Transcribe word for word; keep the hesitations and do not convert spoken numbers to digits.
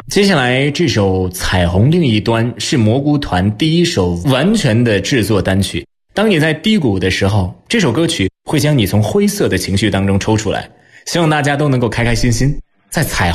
接下来这首《彩虹另一端》是蘑菇团第一首完全的制作单曲。当你在低谷的时候，这首歌曲会将你从灰色的情绪当中抽出来。希望大家都能够开开心心，在彩